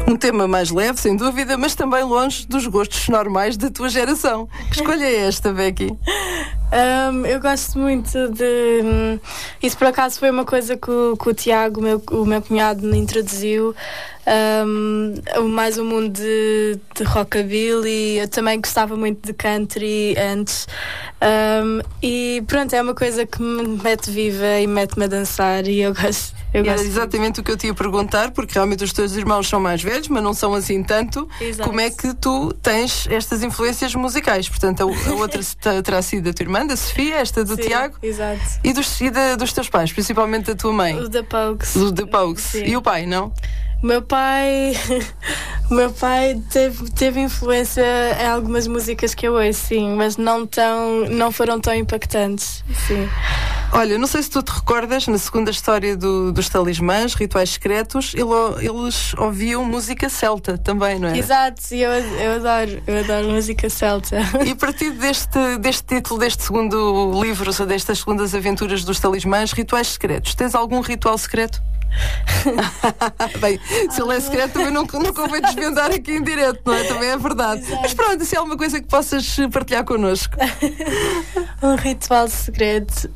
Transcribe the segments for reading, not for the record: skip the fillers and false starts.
Um tema mais leve, sem dúvida, mas também longe dos gostos normais da tua geração. Que escolha é esta, Becky? Eu gosto muito de... Isso, por acaso, foi uma coisa que o Tiago, o meu cunhado, me introduziu. Mais o mundo de rockabilly. Eu também gostava muito de country antes. E pronto, é uma coisa que me mete viva e mete-me a dançar. E eu gosto. Era exatamente o que eu te ia perguntar, porque realmente os teus irmãos são mais velhos, mas não são assim tanto. Exato. Como é que tu tens estas influências musicais? Portanto, a outra terá sido da tua irmã, da Sofia, esta do Tiago. Exato. E dos teus pais, principalmente da tua mãe. O The Pogues. O The Pogues. E o pai, não? O meu pai teve influência em algumas músicas que eu ouço, sim, mas não foram tão impactantes, sim. Olha, não sei se tu te recordas, na segunda história dos Talismãs, Rituais Secretos, eles ouviam música celta também, não é? Exato, e eu adoro música celta. E a partir deste título, deste segundo livro, ou destas segundas aventuras dos Talismãs, Rituais Secretos, tens algum ritual secreto? Bem, se ele é secreto também não convém desvendar aqui em direto, não é? Também é verdade. Exato. Mas pronto, se é alguma coisa que possas partilhar connosco. Um ritual secreto.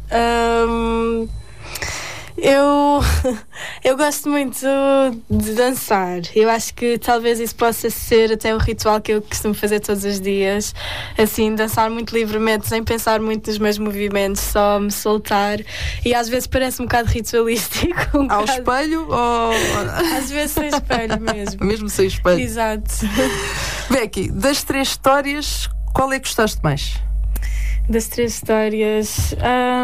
Eu gosto muito de dançar. Eu acho que talvez isso possa ser até um ritual que eu costumo fazer todos os dias. Assim, dançar muito livremente, sem pensar muito nos meus movimentos, só me soltar. E às vezes parece um bocado ritualístico. Ao espelho ou... Às vezes sem espelho mesmo. Mesmo sem espelho. Exato. Becky, das 3 histórias, qual é que gostaste mais? Das 3 histórias...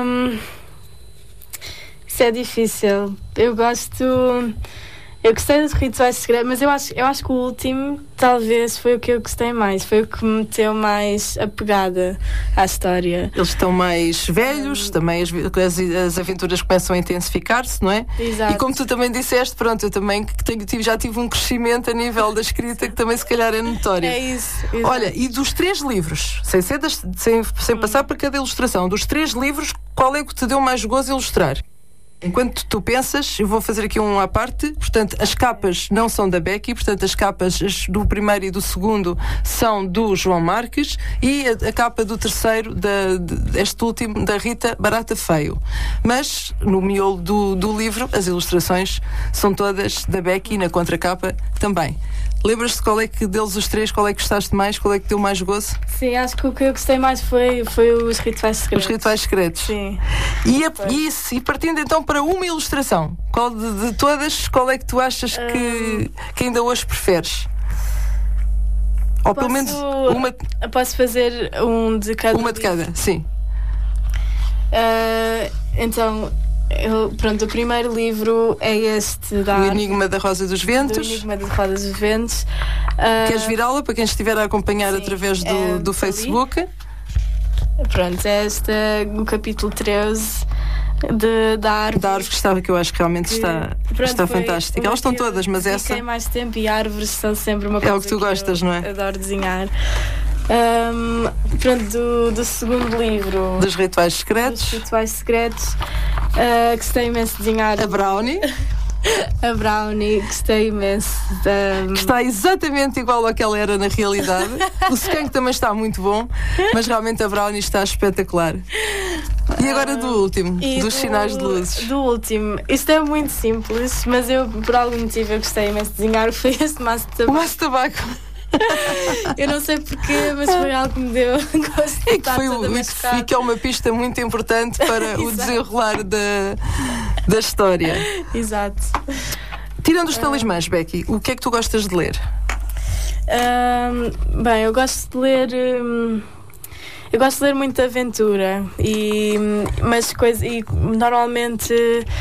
Isso é difícil. Eu gostei dos Rituais Secretos, mas eu acho que o último talvez foi o que eu gostei mais. Foi o que me meteu mais apegada à história. Eles estão mais velhos, também as aventuras começam a intensificar-se, não é? Exato. E como tu também disseste, pronto, eu também já tive um crescimento a nível da escrita que também se calhar é notório. É isso. Exato. Olha, e dos 3 livros, sem passar para cada ilustração, dos 3 livros, qual é que te deu mais gozo ilustrar? Enquanto tu pensas, eu vou fazer aqui um à parte. Portanto, as capas não são da Becky, portanto, as capas do primeiro e do segundo são do João Marques e a capa do terceiro, este último, da Rita Barata Feio. Mas, no miolo do livro, as ilustrações são todas da Becky, na contracapa também. Lembras-te qual é que deles os 3, qual é que gostaste mais, qual é que deu mais gozo? Sim, acho que o que eu gostei mais foi os Rituais Secretos. Os Rituais Secretos. Sim. E partindo então para uma ilustração, qual de todas, qual é que tu achas que ainda hoje preferes? Ou pelo menos uma... Posso fazer um de cada? Uma de cada, sim. Então... Pronto, o primeiro livro é este O Enigma da Rosa dos Ventos. O Enigma da Rosa dos Ventos. Queres virá-la para quem estiver a acompanhar através do Facebook? Pronto, o capítulo 13 da árvore. Da árvore que eu acho que realmente está fantástica. Elas estão todas, mas essa... Fiquei mais tempo e árvores são sempre uma coisa o que tu gostas, não é? Adoro desenhar. Pronto, do segundo livro dos Rituais Secretos, gostei imenso de desenhar a Brownie. A Brownie, gostei imenso que está exatamente igual ao que ela era na realidade. O Skank também está muito bom, mas realmente a Brownie está espetacular. E agora do último, dos sinais de luzes. Do último, isto é muito simples, mas eu, por algum motivo, eu gostei imenso de desenhar. Foi este maço de tabaco. O maço de tabaco. Eu não sei porquê, mas foi algo que me deu gosto de estar toda e que é uma pista muito importante para o desenrolar da história. Exato. Tirando os talismãs, Becky, o que é que tu gostas de ler? Bem, eu gosto de ler... Eu gosto de ler muita aventura mas normalmente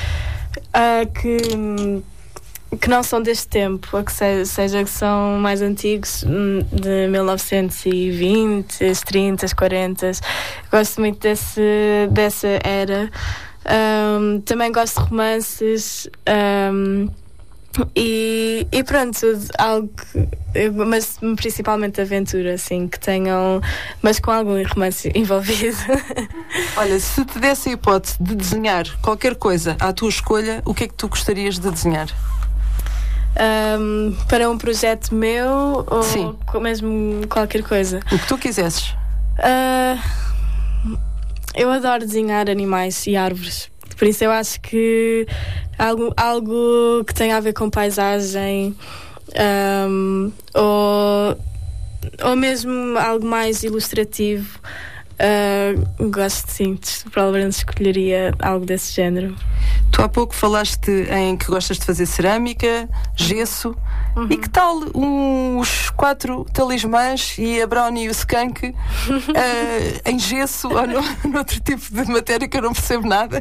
que não são deste tempo, ou que seja que são mais antigos, de 1920, os 30, os 40. Gosto muito dessa era. Também gosto de romances. E pronto, mas principalmente aventura, assim, que tenham, mas com algum romance envolvido. Olha, se te desse a hipótese de desenhar qualquer coisa à tua escolha, o que é que tu gostarias de desenhar? para um projeto meu ou Sim. mesmo qualquer coisa? O que tu quisesses. Eu adoro desenhar animais e árvores. Por isso eu acho que algo que tenha a ver com paisagem, ou mesmo algo mais ilustrativo. Gosto, sim, provavelmente escolheria algo desse género. Tu há pouco falaste em que gostas de fazer cerâmica, gesso. E que tal os 4 talismãs e a Brownie e o Skunk em gesso ou noutro tipo de matéria que eu não percebo nada?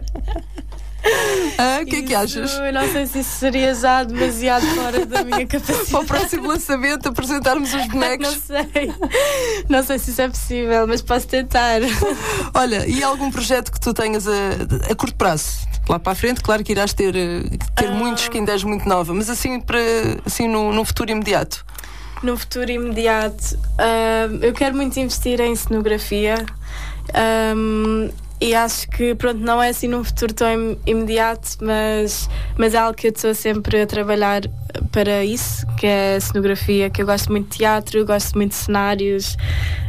O que é que achas? Eu não sei se isso seria já demasiado fora da minha capacidade. Para o próximo lançamento apresentarmos os bonecos. Não sei se isso é possível, mas posso tentar. Olha, e algum projeto que tu tenhas a curto prazo? Lá para a frente, claro que irás ter muitos que ainda és muito nova, mas assim, no futuro imediato. No futuro imediato, eu quero muito investir em cenografia. E acho que, pronto, não é assim num futuro tão imediato, mas é algo que eu estou sempre a trabalhar para isso, que é a cenografia, que eu gosto muito de teatro, gosto muito de cenários,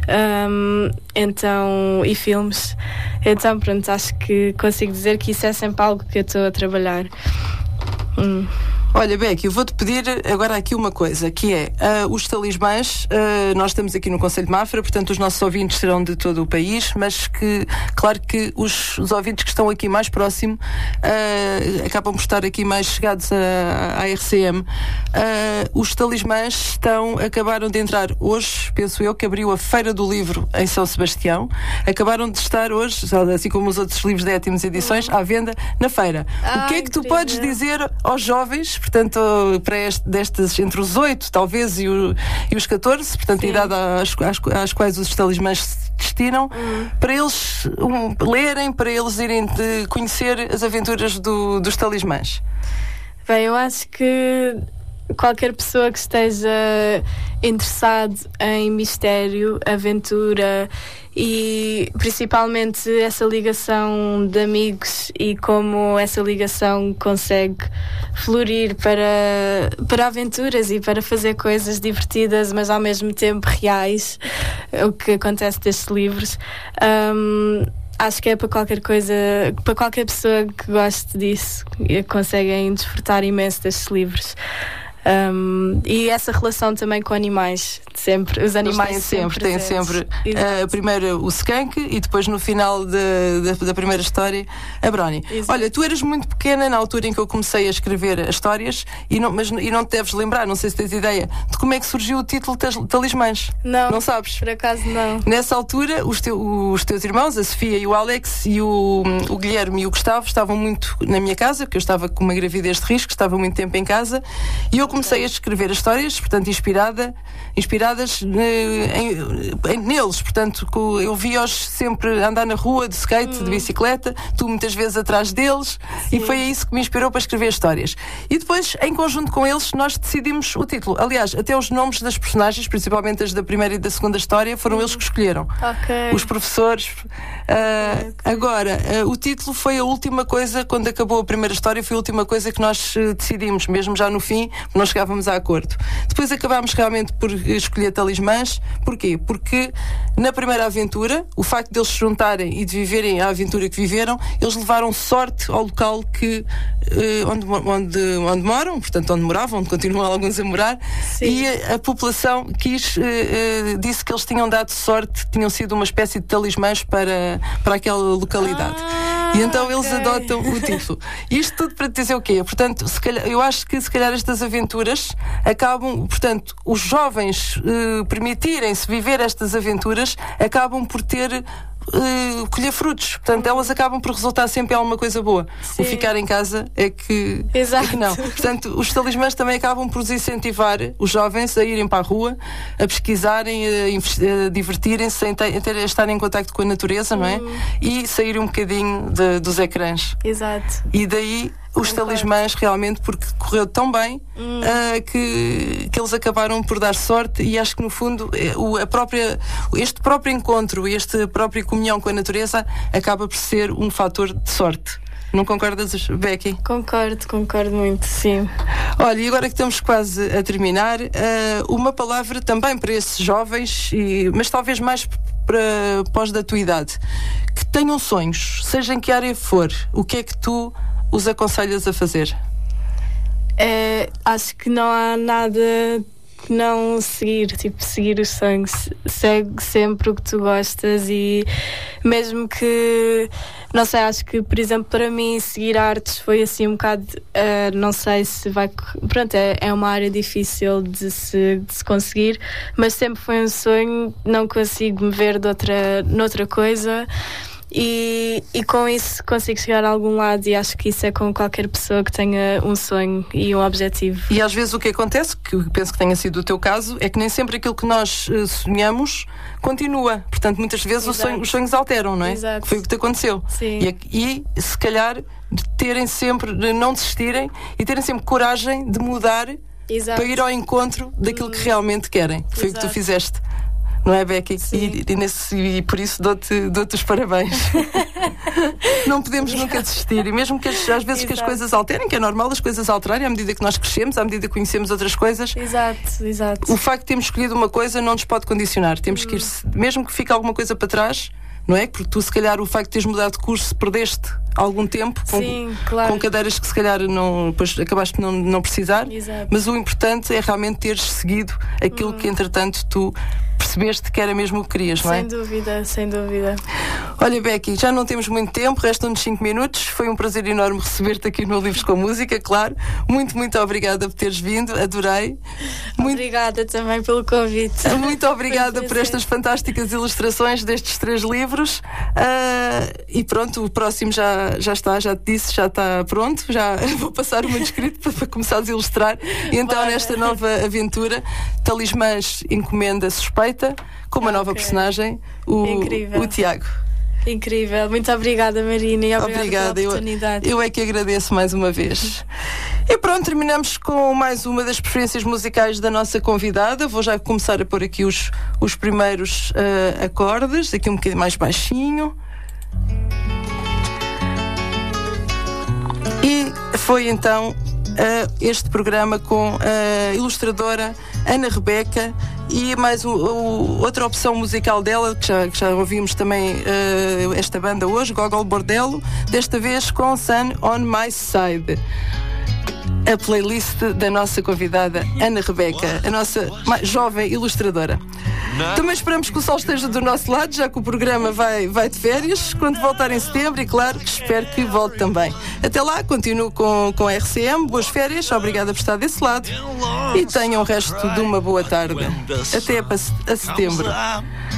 e filmes. Então, pronto, acho que consigo dizer que isso é sempre algo que eu estou a trabalhar. Olha, Becky, eu vou-te pedir agora aqui uma coisa, que é os talismãs. Nós estamos aqui no Concelho de Mafra, portanto os nossos ouvintes serão de todo o país, mas que, claro que os ouvintes que estão aqui mais próximo acabam por estar aqui mais chegados à RCM. Os talismãs acabaram de entrar hoje, penso eu, que abriu a Feira do Livro em São Sebastião. Acabaram de estar hoje, assim como os outros livros de Étimos Edições, à venda na feira. O que é que tu podes dizer aos jovens, portanto, destes entre os 8, talvez, e os 14, portanto, a idade às quais os talismãs se destinam, para eles lerem, para eles irem conhecer as aventuras dos talismãs? Bem, eu acho que qualquer pessoa que esteja interessado em mistério, aventura e principalmente essa ligação de amigos e como essa ligação consegue florir para aventuras e para fazer coisas divertidas, mas ao mesmo tempo reais, o que acontece destes livros. Acho que é para qualquer coisa, para qualquer pessoa que goste disso, conseguem desfrutar imenso destes livros. E essa relação também com animais, sempre, os animais têm sempre primeiro o Skunk e depois no final da primeira história a Brownie. Exato. Olha, tu eras muito pequena na altura em que eu comecei a escrever as histórias e não te deves lembrar, não sei se tens ideia de como é que surgiu o título Talismãs. Não sabes? Por acaso não. Nessa altura os teus irmãos, a Sofia e o Alex e o Guilherme e o Gustavo estavam muito na minha casa, porque eu estava com uma gravidez de risco, estava muito tempo em casa, e eu comecei a escrever as histórias, portanto, inspiradas neles. Portanto, eu vi-os sempre andar na rua de skate, de bicicleta, tu muitas vezes atrás deles. Sim. E foi isso que me inspirou para escrever histórias. E depois, em conjunto com eles, nós decidimos o título. Aliás, até os nomes das personagens, principalmente as da primeira e da segunda história, foram eles que escolheram. Okay. Os professores. Agora, o título foi a última coisa, quando acabou a primeira história, foi a última coisa que nós decidimos, mesmo já no fim, nós chegávamos a acordo. Depois acabámos realmente por escolher talismãs. Porquê? Porque na primeira aventura, o facto de eles se juntarem e de viverem a aventura que viveram, eles levaram sorte ao local onde moram, portanto onde moravam, onde continuam alguns a morar. Sim. E a população disse que eles tinham dado sorte, tinham sido uma espécie de talismãs para aquela localidade. E então eles adotam o título. Isto tudo para te dizer o quê? Portanto, eu acho que se calhar estas aventuras acabam, portanto, os jovens permitirem-se viver estas aventuras acabam por colher frutos. Portanto, elas acabam por resultar sempre em alguma coisa boa. Sim. O ficar em casa é que não. Portanto, os talismãs também acabam por incentivar os jovens a irem para a rua, a pesquisarem, a divertirem-se, a estarem em contacto com a natureza, não é? E saírem um bocadinho dos ecrãs. Exato. E daí os talismãs, realmente, porque correu tão bem que eles acabaram por dar sorte. E acho que no fundo este próprio encontro, esta própria comunhão com a natureza acaba por ser um fator de sorte. Não concordas, Becky? Concordo muito, sim. Olha, e agora que estamos quase a terminar, uma palavra também para esses jovens, mas talvez mais para os da tua idade, que tenham sonhos, seja em que área for. O que é que tu os aconselhas a fazer? Acho que não há nada que não seguir os sonhos. Segue sempre o que tu gostas e mesmo que, não sei, acho que, por exemplo, para mim seguir artes foi assim um bocado, não sei se vai, pronto, é uma área difícil de se conseguir, mas sempre foi um sonho, não consigo me ver noutra coisa. E com isso consigo chegar a algum lado, e acho que isso é com qualquer pessoa que tenha um sonho e um objetivo. E às vezes o que acontece, que eu penso que tenha sido o teu caso, é que nem sempre aquilo que nós sonhamos continua. Portanto, muitas vezes os sonhos alteram, não é? Exato. Foi o que te aconteceu. Sim. E se calhar de não desistirem e terem sempre coragem de mudar. Exato. Para ir ao encontro daquilo que realmente querem. Foi o que tu fizeste. Não é, Becky? E por isso dou-te os parabéns. Não podemos nunca desistir. E mesmo que às vezes que as coisas alterem, que é normal as coisas alterarem à medida que nós crescemos, à medida que conhecemos outras coisas. Exato. O facto de termos escolhido uma coisa não nos pode condicionar. Temos que ir, mesmo que fique alguma coisa para trás, não é? Porque tu, se calhar, o facto de teres mudado de curso, perdeste algum tempo com cadeiras que se calhar depois acabaste por não precisar. Exato. Mas o importante é realmente teres seguido aquilo que, entretanto, tu percebeste que era mesmo o que querias, não é? Sem dúvida. Olha, Becky, já não temos muito tempo, restam-nos 5 minutos. Foi um prazer enorme receber-te aqui no Livros com Música, claro. Muito, muito obrigada por teres vindo, adorei. Obrigada também pelo convite. Muito obrigada por estas fantásticas ilustrações destes 3 livros. E pronto, o próximo já está, já te disse, já está pronto. Já vou passar o manuscrito para começares a ilustrar. E então, nesta nova aventura, Talismãs encomenda suspeita, com uma nova personagem, o Tiago. Incrível, muito obrigada, Marina, e obrigada pela oportunidade. Eu é que agradeço mais uma vez. E pronto, terminamos com mais uma das preferências musicais da nossa convidada. Vou já começar a pôr aqui os primeiros acordes, aqui um bocadinho mais baixinho. E foi então este programa com a ilustradora Ana Rebeca e mais outra opção musical dela, que já ouvimos também esta banda hoje, Gogol Bordello, desta vez com Sun on My Side. A playlist da nossa convidada Ana Rebeca, a nossa jovem ilustradora. Também esperamos que o sol esteja do nosso lado, já que o programa vai de férias, quando voltar em setembro, e claro, espero que volte também. Até lá, continuo com a RCM, boas férias, obrigada por estar desse lado e tenham o resto de uma boa tarde. Até a setembro.